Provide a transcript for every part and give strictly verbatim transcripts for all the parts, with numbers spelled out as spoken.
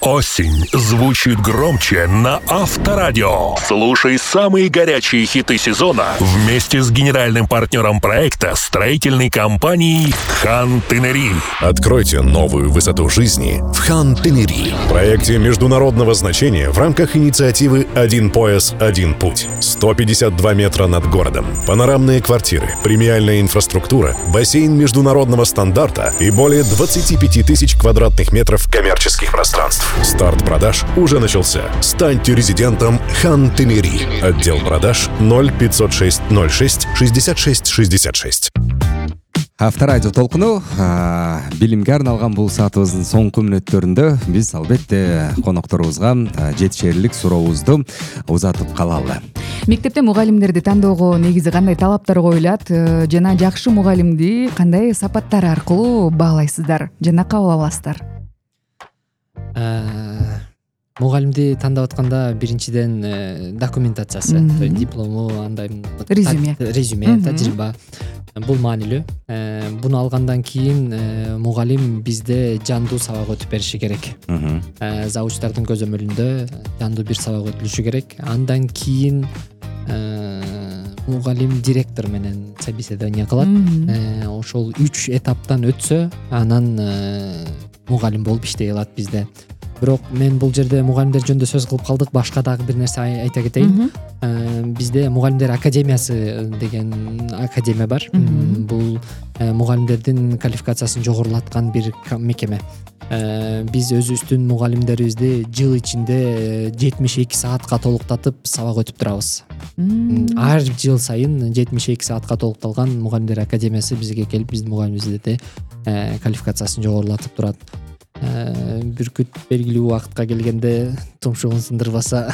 Осень звучит громче на Авторадио. Слушай самые горячие хиты сезона вместе с генеральным партнером проекта строительной компанией «Хан-Тенери». Откройте новую высоту жизни в «Хан-Тенери». Проекте международного значения в рамках инициативы «Один пояс, один путь». сто пятьдесят два метра над городом, панорамные квартиры, премиальная инфраструктура, бассейн международного стандарта и более двадцать пять тысяч квадратных метров коммерческих пространств. Старт продаж уже начался. Станьте резидентом «Хан-Тенери». Отдел продаж ноль пятьсот шесть ноль шесть шестьдесят шесть шестьдесят шесть. Авторадио толкуну билимге арналган бул саатыбыздын соңку мүнөттөрүндө биз албетте конокторубузга жетишерлик сурообузду узатып калалы. Мектепте мугалимдерди тандоого негизи кандай талаптар коюлат жана жакшы мугалимди кандай сапаттар аркылуу баалайсыздар жана кабыл аласыздар? Мугалимди тандап атканда биринчиден документациясы, диплому, андай резюме, резюме, тажрыйба бул маанилүү. Буну алгандан кийин мугалим бизде жандуу сабак өтүп бериши керек. Завучтардын көзөмөлүндө жандуу бир сабак өтүлүшү керек. Андан кийин мугалим директор менен собеседование кылат. Ошол үч этаптан өтсө, анан мугалим болуп иштей алат бизде. Бирок мен бул жерде мугалимдер жөнүндө сөз кылып калдык, башка дагы бир нерсе айта кетейин. Бизде мугалимдер академиясы деген академия бар. Бул мугалимдердин квалификациясын жогорулаткан бир мекеме. Биз өзүбүздүн мугалимдерибизди жыл ичинде жетимиш эки саатка толуктатып сабак өтүп турабыз. Ар жыл сайын жетимиш эки саатка толукталган мугалимдер академиясы бизге келип биздин мугалимибизди квалификациясын жогорулатып турат. Бүркүт белгилүү убакытка келгенде тумшугун сындырбаса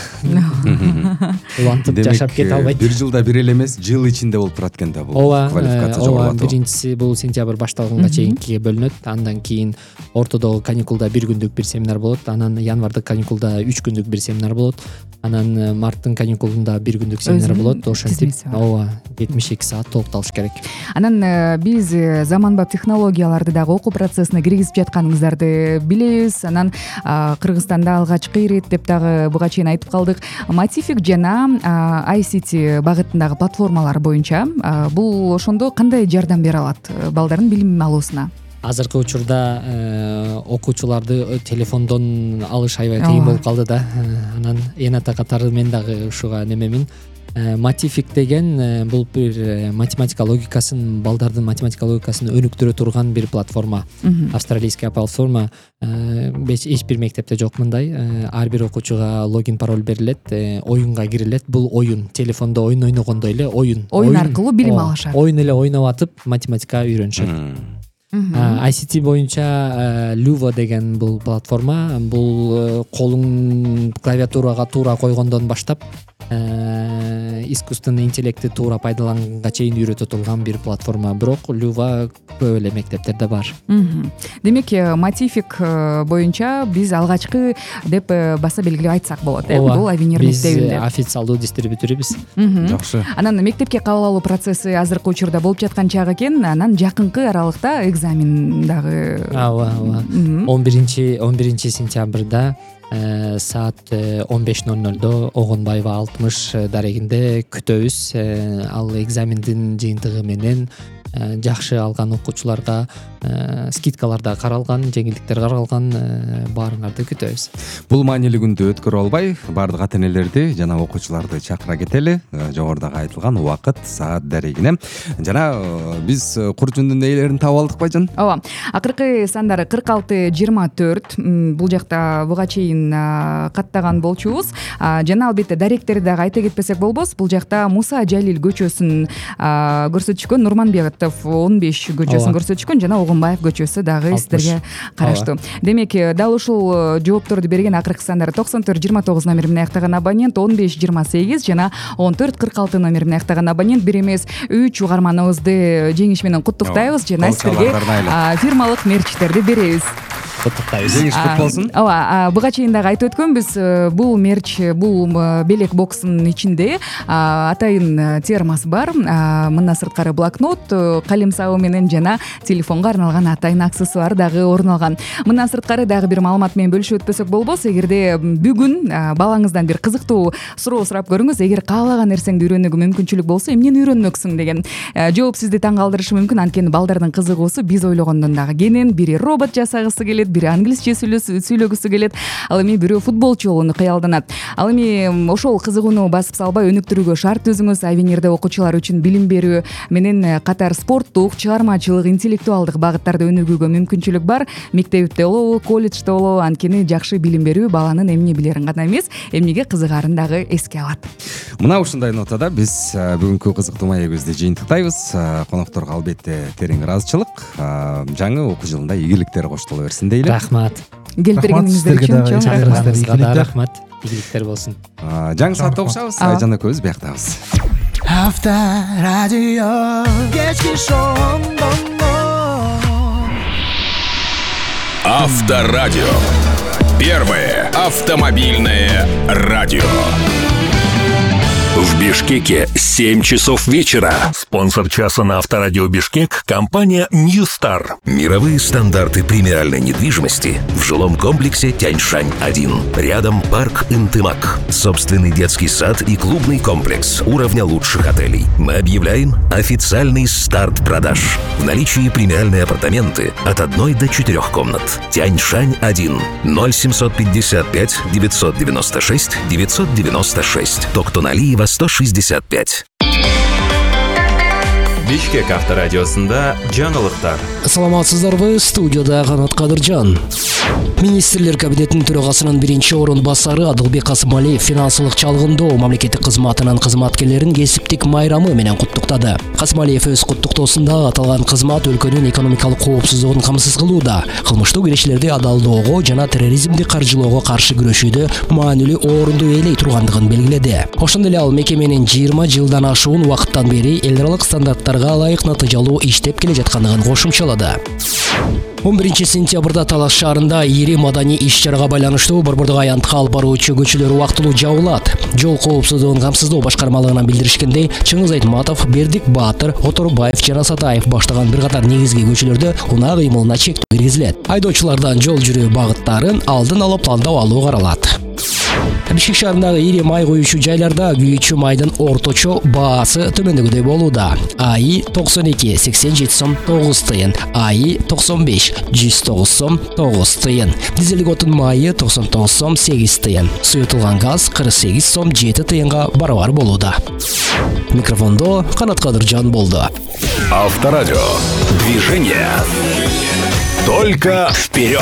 улантып жашап кете албайт. Бир жылда бир эле эмес, жыл ичинде болуп турат экен да бул квалификация жогорулатуу. Биринчиси бул сентябрь башталганга чейинкиге бөлүнөт. Андан кийин ортодогу каникулда бир күндүк бир семинар болот. Анан январдык каникулда үч күндүк бир семинар болот. Анан марттын каникулунда бир күндүк семинар болот. Ошентип ооба жетимиш эки саат толукталыш керек. Анан биз заманбап технологияларды дагы окуу процессине киргизип жатканыңыздарды билебиз. Анан Кыргызстанда алгачкы ирет деп дагы буга чейин айтып калдык. Матифик жана ай си ти багытындагы платформалар боюнча бул ошондо кандай жардам бере алат балдардын билим алуусуна? Азыркы учурда окуучуларды телефондон алыш аябай кыйын болуп калды да. Анан Эната катары мен дагы ушуга немемин. Матифик деген бул бир математика логикасын, балдардын математика логикасын өнүктүрө турган бир платформа. Австралийская платформа. Эч бир мектепте жок мындай. Ар бир окуучуга логин пароль берилет, оюнга кирилет. Бул оюн, телефондо оюн ойногондой эле оюн. Оюн аркылуу билим алышат. Оюн эле ойноп атып математика үйрөнүшөт. ай си ти боюнча Luvo деген бул платформа. Бул колуң клавиатурага туура койгондон баштап искусственный интеллектти туура пайдаланганга чейин үйрөтө турган бир платформа. Бирок Luvo көп эле мектептерде бар. Демек, Матифик боюнча биз алгачкы деп баса белгилеп айтсак болот, э? Бул Авенир мектебинде. Биз официалдуу дистрибьюторубуз. Жакшы. Анан мектепке кабыл алуу процесси азыркы учурда болуп жаткан чак экен. Анан жакынкы аралыкта экзамен дагы. Ооба, ооба. он биринчи сентябрда саат он беш ноль нольдо Огонбаева алтымыш дарегинде күтөбүз. Ал экзамендин жыйынтыгы менен жакшы алган окуучуларга скидкалар да каралган, жеңилдиктер каралган, баарыңарды күтөбүз. Бул маанилүү күндү өткөрө албай, бардык ата-энелерди жана окуучуларды чакыра кетели. Жогорудагы айтылган убакыт, саат дарегине. Жана биз Курчундун ээлерин таап алдык байжан? Ооба. Акыркы сандары кырк алты жыйырма төрт. Бул жакта буга чейин каттаган болчубуз. Жана албетте даректерди дагы айта кетпесек болбос. Бул жакта Муса Жалил көчөсүн көрсөтүшкөн, Нурманбетов он беш көчөсүн көрсөтүшкөн жана Огонбаев көчөсү дагы сиздерге караштуу. Демек, дал ушул жоопторду берген акыркы сандары токсон төрт жыйырма тогуз номер менен аяктаган абонент, он беш жыйырма сегиз жана он төрт кырк алты номер менен аяктаган абонент. Бир эмес үч угарманыбызды жеңиш менен куттуктайбыз жана сиздерге фирмалык мерчтерди беребиз. куттуктайбыз. жеңиш кут болсун. ооба, буга чейин дагы айтып өткөнбүз, бул мерч, бул белек боксунун ичинде атайын термасы бар, мындан сырткары блокнот, калем сабы менен жана телефонго арналган атайын аксессуар дагы орун алган. Мындан сырткары дагы бир маалымат менен бөлүшүп өтпөсөк болбос, эгерде бүгүн балаңыздан бир кызыктуу суроо сурап көрүңүз, эгер каалаган нерсеңди үйрөнүүгө мүмкүнчүлүк болсо эмнени үйрөнмөксүң деген жооп сизди таң калтырышы мүмкүн. Анткени балдардын кызыгуусу биз ойлогондон дагы кенен. Бири робот жасагысы келет, бири англисче сүйлөгүсү келет, ал эми бирөө футболчу болууну кыялданат. Ал эми ошол кызыгууну басып салбай өнүктүрүүгө шарт түзүңүз. Авенирде окуучулар үчүн билим берүү менен катар спорттук, чыгармачылык, интеллектуалдык багыттарда өнүгүүгө мүмкүнчүлүк бар. Мектепте болобу, колледжде болобу, анткени жакшы билим берүү баланын эмне билерин гана эмес, эмнеге кызыгарын дагы эске алат. Мына ушундай нотада биз бүгүнкү кызыктуу маегибизди жыйынтыктайбыз. Конокторго албетте терең ыраазычылык. Жаңы окуу жылында ийгиликтер коштоло берсин дейли. Рахмат. Келип бергениңиздер үчүн чоң рахмат. Рахмат. Ийгиликтер болсун. Жаңы саатта угушабыз. Айжан экөөбүз бияктабыз. Авторадио кечки шондондо. Авторадио. Первое автомобильное радио. В Бишкеке семь часов вечера. Спонсор часа на Авторадио Бишкек — компания Ньюстар. Мировые стандарты премиальной недвижимости в жилом комплексе Тяньшань один. Рядом парк Интымак. Собственный детский сад и клубный комплекс уровня лучших отелей. Мы объявляем официальный старт продаж. В наличии премиальные апартаменты от одной до четырех комнат. Тяньшань один. ноль семьсот пятьдесят пять девятьсот девяносто шесть девятьсот девяносто шесть. Токтоналиева сто шестьдесят пять. Бишкек авторадиосунда жаңылыктар. Саламатсыздарбы, студияда Канат Кадыржан. Министрлер кабинетинин төрагасынын биринчи орун басары Адылбек Касымалиев финансылык чалгындоо мамлекеттик кызматынын кызматкерлерин кесиптик майрамы менен куттуктады. Касымалиев өз куттуктоосунда аталган кызмат өлкөнүн экономикалык коопсуздугун камсыз кылууда, кылмыштуу кирешилерди адалдоого жана терроризмди каржылоого каршы күрөшүүдө маанилүү орунду ээлей тургандыгын белгиледи. Ошондой эле ал мекеменин жыйырма жылдан ашуун убакыттан бери эл аралык стандарттарга ылайык натыйжалуу иштеп келе жаткандыгын кошумчалады. он биринчи сентябрда Талас шаарында ири маданий иш-чарага байланыштуу Борбордук аянтка алып баруучу көчөлөр убактылуу жабылат. Жол коопсуздугун камсыздоо башкармалыгынан билдиришкендей, Чыңгыз Айтматов, Бердик Баатыр, Оторбаев жана Сатаев баштаган бир катар негизги көчөлөрдө унаа кыймылына чектөө киргизилет. Айдоочулардан жол жүрүү багыттарын алдын алып пландап алуу каралат. Бишкек шаарындагы ири май коюучу жайларда күйүүчү майдын орточо баасы төмөндөгүдөй болууда. АИ токсон эки сексен жети сом тогуз тыйын, АИ токсон беш жүз тогуз сом тогуз тыйын, дизелдик отун майы токсон тогуз сом сегиз тыйын, суютулган газ кырк сегиз сом жети тыйынга барабар болууда. Микрофондо Канат Кадыржан болду. Авторадио. Движение только вперед.